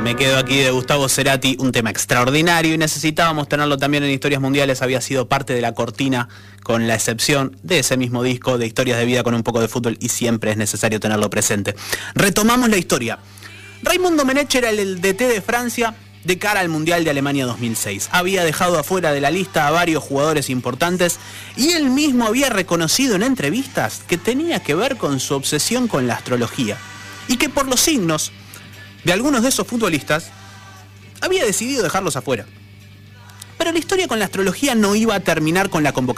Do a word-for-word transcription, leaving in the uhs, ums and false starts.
Me quedo aquí de Gustavo Cerati, un tema extraordinario y necesitábamos tenerlo también en Historias Mundiales. Había sido parte de la cortina, con la excepción de ese mismo disco de Historias de Vida con un poco de fútbol, y siempre es necesario tenerlo presente. Retomamos la historia. Raymond Domenech era el D T de Francia de cara al Mundial de Alemania dos mil seis. Había dejado afuera de la lista a varios jugadores importantes y él mismo había reconocido en entrevistas que tenía que ver con su obsesión con la astrología y que por los signos de algunos de esos futbolistas había decidido dejarlos afuera. Pero la historia con la astrología no iba a terminar con la convocatoria.